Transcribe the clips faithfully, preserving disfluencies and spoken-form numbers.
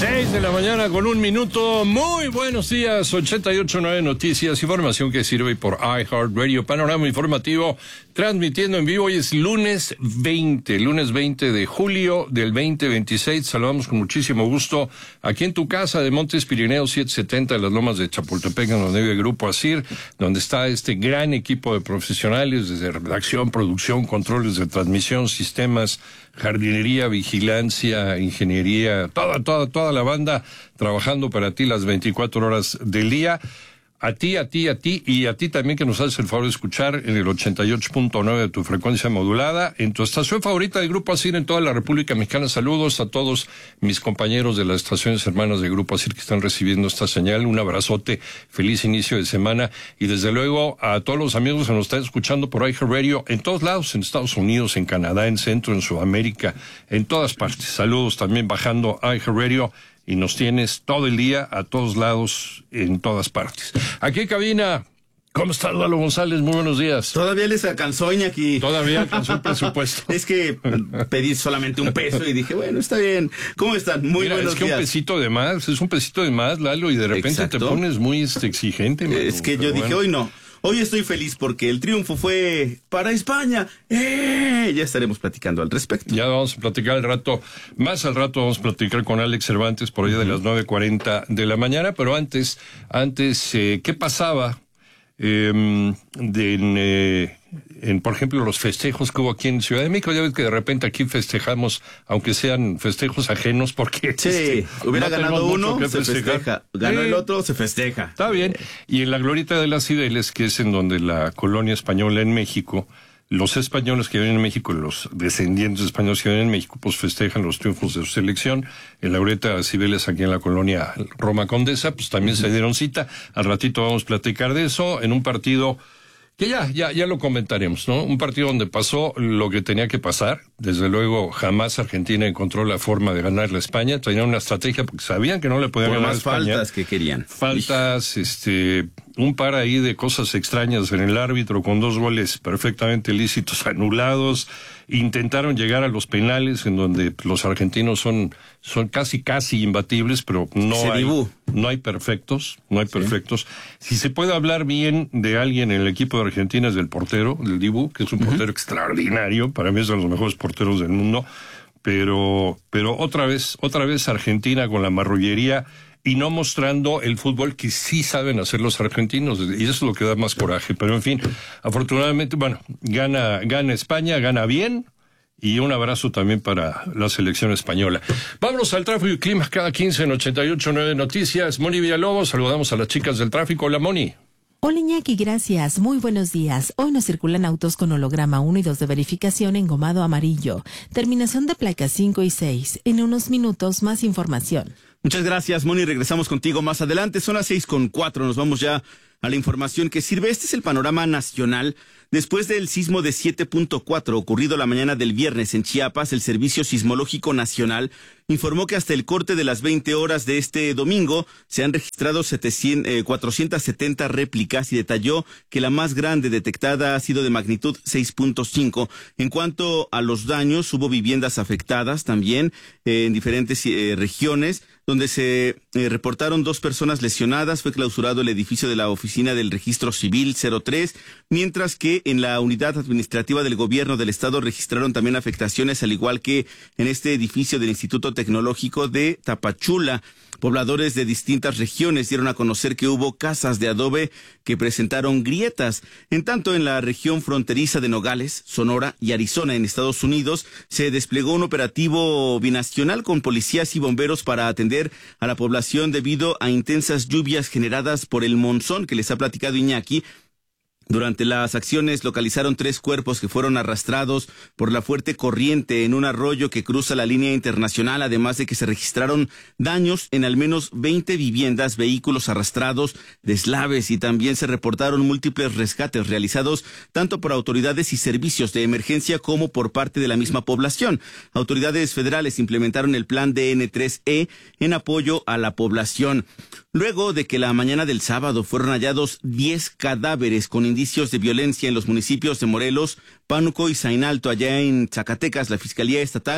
seis de la mañana con un minuto. Muy buenos días. ochenta y ocho punto nueve Noticias, información que sirve por iHeartRadio. Panorama informativo, transmitiendo en vivo. Hoy es lunes veinte, lunes veinte de julio del veinte veintiséis. Saludamos con muchísimo gusto aquí en tu casa de Montes Pirineos setecientos setenta de las Lomas de Chapultepec, en donde vive el Grupo ASIR, donde está este gran equipo de profesionales desde redacción, producción, controles de transmisión, sistemas, jardinería, vigilancia, ingeniería, toda, toda, toda la banda trabajando para ti las veinticuatro horas del día. A ti, a ti, a ti y a ti también que nos haces el favor de escuchar en el ochenta y ocho punto nueve de tu frecuencia modulada, en tu estación favorita del Grupo ASIR en toda la República Mexicana. Saludos a todos mis compañeros de las estaciones hermanas del Grupo ASIR que están recibiendo esta señal. Un abrazote, feliz inicio de semana y desde luego a todos los amigos que nos están escuchando por iHeartRadio en todos lados, en Estados Unidos, en Canadá, en Centro, en Sudamérica, en todas partes. Saludos también bajando iHeartRadio. Y nos tienes todo el día, a todos lados, en todas partes. Aquí en cabina, ¿cómo está Lalo González? Muy buenos días. Todavía les alcanzó Iñaki. Todavía alcanzó el presupuesto. Es que pedí solamente un peso y dije, bueno, está bien. ¿Cómo están? Muy Mira, buenos es que días. un pesito de más, es un pesito de más, Lalo, y de repente Exacto. te pones muy este, exigente. Mano, es que yo dije, bueno. hoy no. Hoy estoy feliz porque el triunfo fue para España. ¡Eh! Ya estaremos platicando al respecto. Ya vamos a platicar al rato, más al rato vamos a platicar con Alex Cervantes por allá de las nueve cuarenta de la mañana, pero antes, antes, eh, ¿qué pasaba eh, de, en, eh, en, por ejemplo, los festejos que hubo aquí en Ciudad de México? Ya ves que de repente aquí festejamos, aunque sean festejos ajenos, porque... Sí, este, hubiera no ganado uno, se festejar. festeja. Ganó Sí. el otro, se festeja. Está bien. Y en la Glorieta de las Cibeles, que es en donde la colonia española en México, los españoles que viven en México, los descendientes españoles que viven en México, pues festejan los triunfos de su selección. En la Glorieta de las Cibeles, aquí en la colonia Roma Condesa, pues también se dieron cita. Al ratito vamos a platicar de eso en un partido que ya, ya, ya lo comentaremos, ¿no? Un partido donde pasó lo que tenía que pasar. Desde luego, jamás Argentina encontró la forma de ganarle a España. Tenían una estrategia porque sabían que no le podían Por ganar a más España. faltas que querían. Faltas, este, un par ahí de cosas extrañas en el árbitro con dos goles perfectamente lícitos anulados. Intentaron llegar a los penales en donde los argentinos son, son casi, casi imbatibles, pero no Se hay, dibú. no hay perfectos, no hay perfectos. Si se puede hablar bien de alguien en el equipo de Argentina es del portero, del Dibu, que es un portero extraordinario, para mí es de los mejores porteros del mundo, pero, pero otra vez, otra vez Argentina con la marrullería y no mostrando el fútbol que sí saben hacer los argentinos, y eso es lo que da más coraje. Pero en fin, afortunadamente, bueno, gana, gana España, gana bien, y un abrazo también para la selección española. Vámonos al tráfico y clima cada quince en ochenta y ocho punto nueve Noticias. Moni Villalobos, saludamos a las chicas del tráfico. Hola, Moni. Hola Iñaki, gracias. Muy buenos días. Hoy nos circulan autos con holograma uno y dos de verificación engomado amarillo. Terminación de placas cinco y seis. En unos minutos más información. Muchas gracias, Moni. Regresamos contigo más adelante. Son las seis con cuatro. Nos vamos ya a la información que sirve. Este es el panorama nacional. Después del sismo de siete punto cuatro ocurrido la mañana del viernes en Chiapas, el Servicio Sismológico Nacional informó que hasta el corte de las veinte horas de este domingo se han registrado setecientos, eh, cuatrocientas setenta réplicas y detalló que la más grande detectada ha sido de magnitud seis punto cinco. En cuanto a los daños, hubo viviendas afectadas también eh, en diferentes eh, regiones, donde se eh, reportaron dos personas lesionadas. Fue clausurado el edificio de la Oficina del Registro Civil cero tres, mientras que en la Unidad Administrativa del Gobierno del Estado registraron también afectaciones, al igual que en este edificio del Instituto Tecnológico de Tapachula. Pobladores de distintas regiones dieron a conocer que hubo casas de adobe que presentaron grietas. En tanto, en la región fronteriza de Nogales, Sonora y Arizona, en Estados Unidos, se desplegó un operativo binacional con policías y bomberos para atender a la población debido a intensas lluvias generadas por el monzón que les ha platicado Iñaki. Durante las acciones localizaron tres cuerpos que fueron arrastrados por la fuerte corriente en un arroyo que cruza la línea internacional, además de que se registraron daños en al menos veinte viviendas, vehículos arrastrados, deslaves, y también se reportaron múltiples rescates realizados tanto por autoridades y servicios de emergencia como por parte de la misma población. Autoridades federales implementaron el plan D N tres E en apoyo a la población. Luego de que la mañana del sábado fueron hallados diez cadáveres con indicios de violencia en los municipios de Morelos, Pánuco y Zainalto, allá en Zacatecas, la Fiscalía Estatal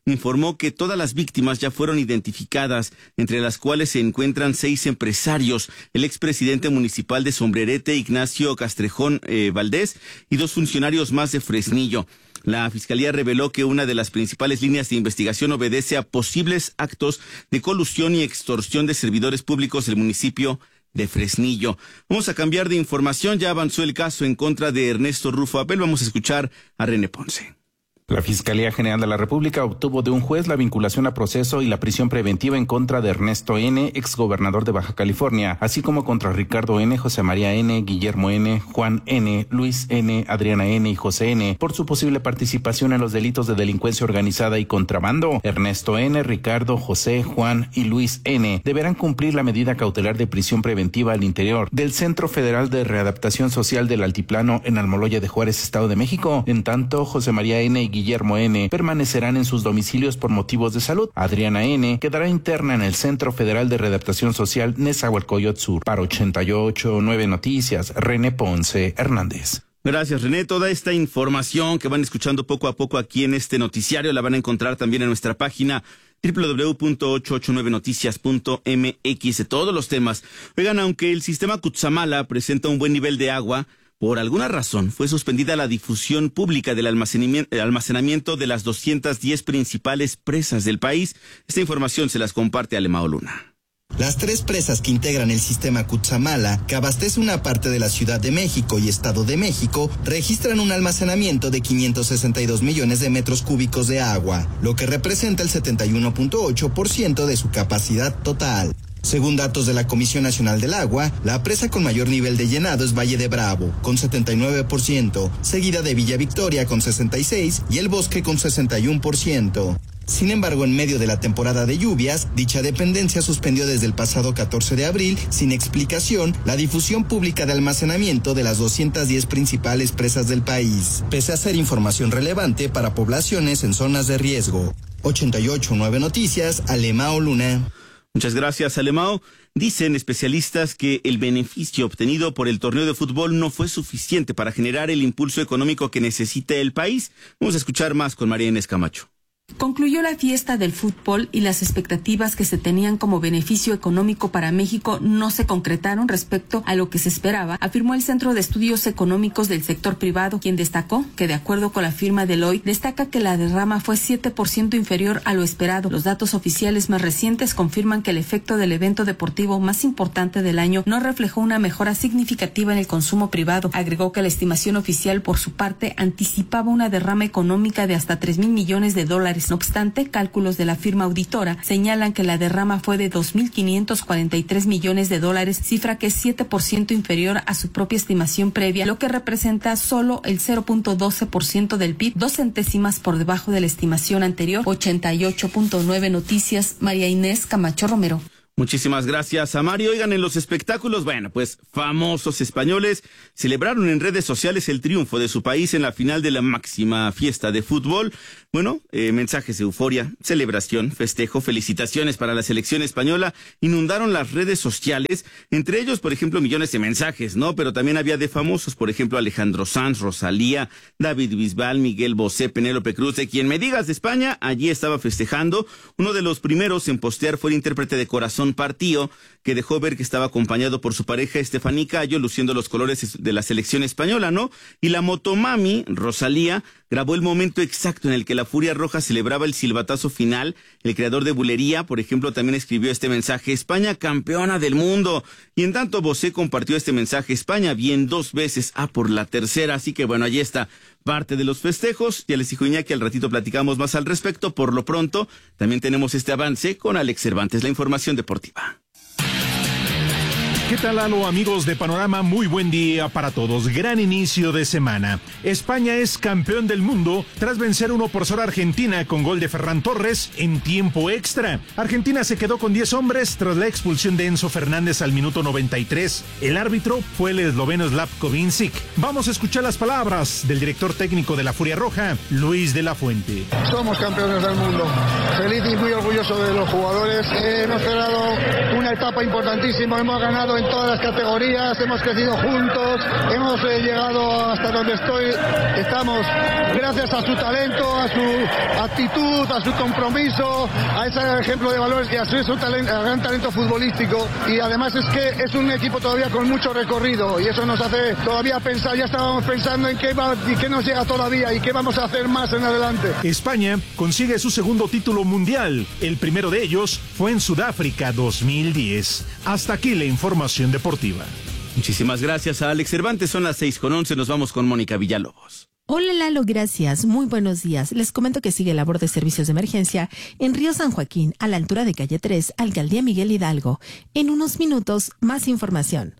informó que todas las víctimas ya fueron identificadas, entre las cuales se encuentran seis empresarios, el expresidente municipal de Sombrerete, Ignacio Castrejón eh, Valdés, y dos funcionarios más de Fresnillo. La Fiscalía reveló que una de las principales líneas de investigación obedece a posibles actos de colusión y extorsión de servidores públicos del municipio de Fresnillo. Vamos a cambiar de información. Ya avanzó el caso en contra de Ernesto Rufo Apel. Vamos a escuchar a René Ponce. La Fiscalía General de la República obtuvo de un juez la vinculación a proceso y la prisión preventiva en contra de Ernesto N., exgobernador de Baja California, así como contra Ricardo N., José María N., Guillermo N., Juan N., Luis N., Adriana N. y José N. por su posible participación en los delitos de delincuencia organizada y contrabando. Ernesto N., Ricardo, José, Juan y Luis N. deberán cumplir la medida cautelar de prisión preventiva al interior del Centro Federal de Readaptación Social del Altiplano en Almoloya de Juárez, Estado de México. En tanto, José María N. y Guillermo N. permanecerán en sus domicilios por motivos de salud. Adriana N. quedará interna en el Centro Federal de Readaptación Social Nezahualcóyotl Sur. Para ochenta y ocho punto nueve Noticias, René Ponce Hernández. Gracias, René. Toda esta información que van escuchando poco a poco aquí en este noticiario la van a encontrar también en nuestra página doble u doble u doble u punto ochocientos ochenta y nueve noticias punto m x de todos los temas. Oigan, aunque el sistema Cutzamala presenta un buen nivel de agua, por alguna razón fue suspendida la difusión pública del almacenamiento de las doscientas diez principales presas del país. Esta información se las comparte Alemao Luna. Las tres presas que integran el sistema Cutzamala, que abastece una parte de la Ciudad de México y Estado de México, registran un almacenamiento de quinientos sesenta y dos millones de metros cúbicos de agua, lo que representa el setenta y uno punto ocho por ciento de su capacidad total. Según datos de la Comisión Nacional del Agua, la presa con mayor nivel de llenado es Valle de Bravo, con setenta y nueve por ciento, seguida de Villa Victoria con sesenta y seis por ciento y El Bosque con sesenta y uno por ciento. Sin embargo, en medio de la temporada de lluvias, dicha dependencia suspendió desde el pasado catorce de abril, sin explicación, la difusión pública de almacenamiento de las doscientas diez principales presas del país, pese a ser información relevante para poblaciones en zonas de riesgo. ochenta y ocho punto nueve Noticias, Alemao Luna. Muchas gracias, Alemao. Dicen especialistas que el beneficio obtenido por el torneo de fútbol no fue suficiente para generar el impulso económico que necesita el país. Vamos a escuchar más con María Inés Camacho. Concluyó la fiesta del fútbol y las expectativas que se tenían como beneficio económico para México no se concretaron respecto a lo que se esperaba, afirmó el Centro de Estudios Económicos del Sector Privado, quien destacó que, de acuerdo con la firma Deloitte, destaca que la derrama fue siete por ciento inferior a lo esperado. Los datos oficiales más recientes confirman que el efecto del evento deportivo más importante del año no reflejó una mejora significativa en el consumo privado. Agregó que la estimación oficial, por su parte, anticipaba una derrama económica de hasta tres mil millones de dólares. No obstante, cálculos de la firma auditora señalan que la derrama fue de dos mil quinientos cuarenta y tres millones de dólares, cifra que es siete por ciento inferior a su propia estimación previa, lo que representa solo el cero punto doce por ciento del P I B, dos centésimas por debajo de la estimación anterior. ochenta y ocho punto nueve Noticias, María Inés Camacho Romero. Muchísimas gracias a Mario. Oigan, en los espectáculos, bueno, pues famosos españoles celebraron en redes sociales el triunfo de su país en la final de la máxima fiesta de fútbol. Bueno, eh, mensajes de euforia, celebración, festejo, felicitaciones para la selección española inundaron las redes sociales, entre ellos, por ejemplo, millones de mensajes, ¿no? Pero también había de famosos, por ejemplo, Alejandro Sanz, Rosalía, David Bisbal, Miguel Bosé, Penélope Cruz, de quien me digas de España, allí estaba festejando. Uno de los primeros en postear fue el intérprete de Corazón Partido, que dejó ver que estaba acompañado por su pareja Estefaní Cayo, luciendo los colores de la selección española, ¿no? Y la motomami, Rosalía, grabó el momento exacto en el que la Furia Roja celebraba el silbatazo final. El creador de Bulería, por ejemplo, también escribió este mensaje: España campeona del mundo. Y en tanto Bosé compartió este mensaje: España bien dos veces, a por la tercera. Así que bueno, allí está parte de los festejos. Ya les dijo Iñaki, al ratito platicamos más al respecto. Por lo pronto, también tenemos este avance con Alex Cervantes, la información deportiva. ¿Qué tal, Lalo, amigos de Panorama? Muy buen día para todos. Gran inicio de semana. España es campeón del mundo tras vencer uno por cero a Argentina con gol de Ferran Torres en tiempo extra. Argentina se quedó con diez hombres tras la expulsión de Enzo Fernández al minuto noventa y tres. El árbitro fue el esloveno Slavko Vincic. Vamos a escuchar las palabras del director técnico de la Furia Roja, Luis de la Fuente. Somos campeones del mundo. Feliz y muy orgulloso de los jugadores. Hemos cerrado una etapa importantísima. Hemos ganado en todas las categorías, hemos crecido juntos, hemos eh, llegado hasta donde estoy, estamos gracias a su talento, a su actitud, a su compromiso, a ese ejemplo de valores y a su, su talento, a gran talento futbolístico. Y además es que es un equipo todavía con mucho recorrido y eso nos hace todavía pensar, ya estábamos pensando en qué va y qué nos llega todavía y qué vamos a hacer más en adelante. España consigue su segundo título mundial. El primero de ellos fue en Sudáfrica dos mil diez. Hasta aquí la información deportiva. Muchísimas gracias a Alex Cervantes. Son las seis con once. Nos vamos con Mónica Villalobos. Hola Lalo, gracias. Muy buenos días. Les comento que sigue labor de servicios de emergencia en Río San Joaquín, a la altura de calle tres, Alcaldía Miguel Hidalgo. En unos minutos, más información.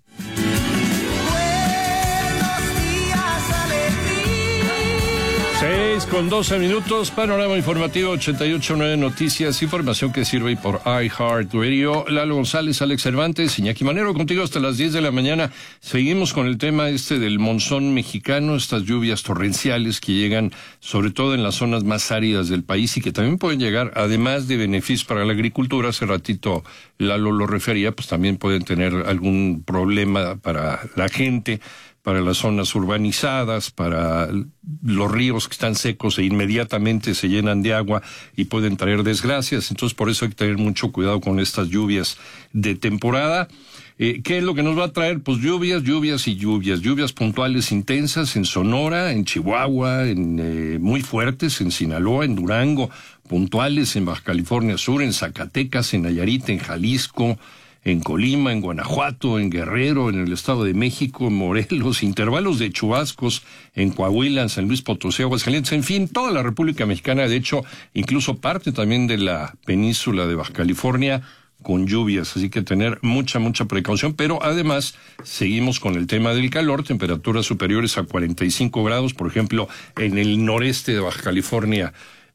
seis con doce minutos, panorama informativo ochenta y ocho punto nueve Noticias, información que sirve por iHeartRadio. Lalo González, Alex Cervantes, Iñaki Manero, contigo hasta las diez de la mañana. Seguimos con el tema este del monzón mexicano, estas lluvias torrenciales que llegan sobre todo en las zonas más áridas del país y que también pueden llegar, además de beneficios para la agricultura, hace ratito Lalo lo refería, pues también pueden tener algún problema para la gente, para las zonas urbanizadas, para los ríos que están secos e inmediatamente se llenan de agua y pueden traer desgracias. Entonces, por eso hay que tener mucho cuidado con estas lluvias de temporada. Eh, ¿Qué es lo que nos va a traer? Pues lluvias, lluvias y lluvias. Lluvias puntuales intensas en Sonora, en Chihuahua, en eh, muy fuertes en Sinaloa, en Durango, puntuales en Baja California Sur, en Zacatecas, en Nayarit, en Jalisco, en Colima, en Guanajuato, en Guerrero, en el Estado de México, en Morelos, intervalos de chubascos en Coahuila, en San Luis Potosí, Aguascalientes, en fin, toda la República Mexicana, de hecho, incluso parte también de la península de Baja California, con lluvias, así que tener mucha, mucha precaución, pero además seguimos con el tema del calor, temperaturas superiores a cuarenta y cinco grados, por ejemplo, en el noreste de Baja California,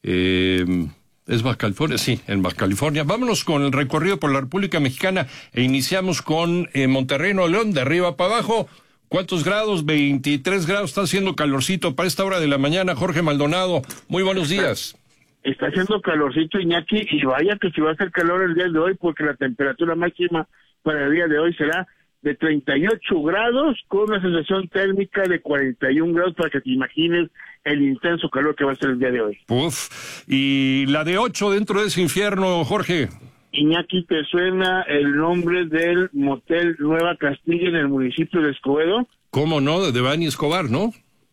eh... ¿Es Baja California? Sí, en Baja California. Vámonos con el recorrido por la República Mexicana e iniciamos con eh, Monterrey, Nuevo León, de arriba para abajo. ¿Cuántos grados? veintitrés grados, está haciendo calorcito para esta hora de la mañana. Jorge Maldonado, muy buenos días. Está haciendo calorcito, Iñaki, y vaya que si va a hacer calor el día de hoy, porque la temperatura máxima para el día de hoy será de treinta y ocho grados, con una sensación térmica de cuarenta y un grados, para que te imagines el intenso calor que va a ser el día de hoy. Uf, y la de ocho dentro de ese infierno, Jorge. Iñaki, ¿te suena el nombre del motel Nueva Castilla en el municipio de Escobedo? ¿Cómo no? De Devani Escobar, ¿no?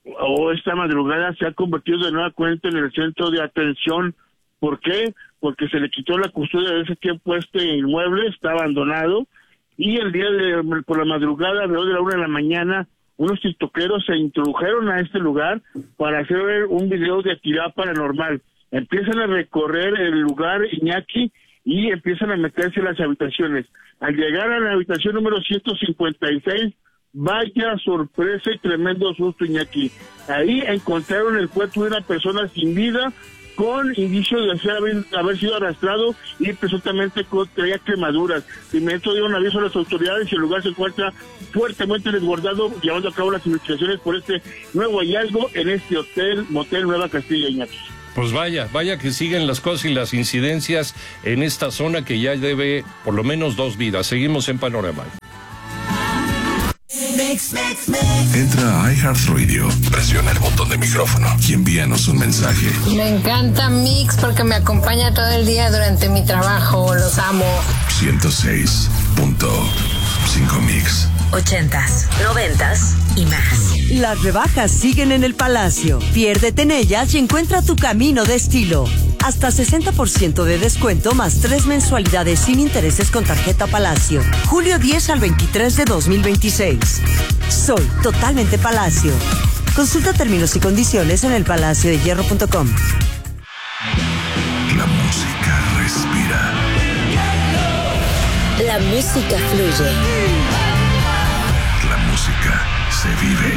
O esta madrugada se ha convertido de nueva cuenta en el centro de atención. ¿Por qué? Porque se le quitó la custodia de ese tiempo. Este inmueble está abandonado y el día de por la madrugada, alrededor de la una de la mañana, unos tiktokeros se introdujeron a este lugar para hacer un video de actividad paranormal. Empiezan a recorrer el lugar, Iñaki, y empiezan a meterse en las habitaciones. Al llegar a la habitación número ciento cincuenta y seis, vaya sorpresa y tremendo susto, Iñaki. Ahí encontraron el cuerpo de una persona sin vida, con indicios de haber, haber sido arrastrado y presuntamente con, traía quemaduras. De inmediato dieron aviso a las autoridades y el lugar se encuentra fuertemente resguardado, llevando a cabo las investigaciones por este nuevo hallazgo en este hotel, motel Nueva Castilla, Iñaki. Pues vaya, vaya que siguen las cosas y las incidencias en esta zona que ya debe por lo menos dos vidas. Seguimos en Panorama. Entra a iHeartRadio, presiona el botón de micrófono y envíanos un mensaje. Me encanta Mix porque me acompaña todo el día durante mi trabajo. Los amo. ciento seis punto cinco Mix. Ochentas, noventas y más. Las rebajas siguen en el Palacio. Piérdete en ellas y encuentra tu camino de estilo. Hasta sesenta por ciento de descuento más tres mensualidades sin intereses con tarjeta Palacio. Julio diez al veintitrés de dos mil veintiséis. Soy totalmente Palacio. Consulta términos y condiciones en el palacio de hierro punto com. La música respira. La música fluye. La música se vive.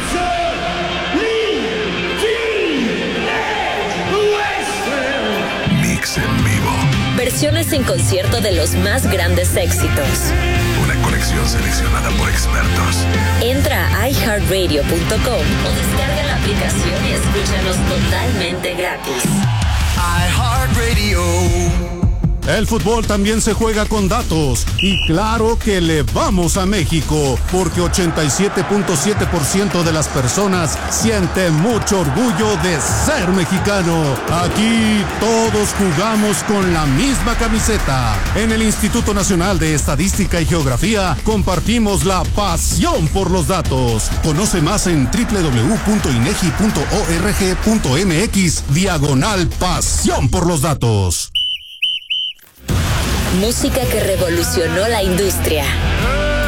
Mix en vivo. Versiones en concierto de los más grandes éxitos. Una colección seleccionada por expertos. Entra a i heart radio punto com o descarga la aplicación y escúchanos totalmente gratis. iHeartRadio. El fútbol también se juega con datos y claro que le vamos a México, porque ochenta y siete punto siete por ciento de las personas siente mucho orgullo de ser mexicano. Aquí todos jugamos con la misma camiseta. En el Instituto Nacional de Estadística y Geografía compartimos la pasión por los datos. Conoce más en doble u doble u doble u punto inegi punto org punto mx diagonal pasión por los datos. Música que revolucionó la industria.